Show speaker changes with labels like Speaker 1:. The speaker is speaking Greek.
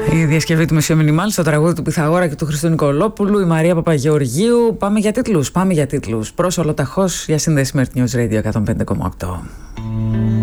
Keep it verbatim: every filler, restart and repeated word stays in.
Speaker 1: Η διασκευή του Μεσσίου Μινιμάλ στο τραγούδι του Πιθαγόρα και του Χριστού Νικολόπουλου, η Μαρία Παπαγεωργίου. Πάμε για τίτλους, πάμε για τίτλους. Προς Ολοταχώς για σύνδεση με Earth News Radio εκατόν πέντε κόμμα οκτώ.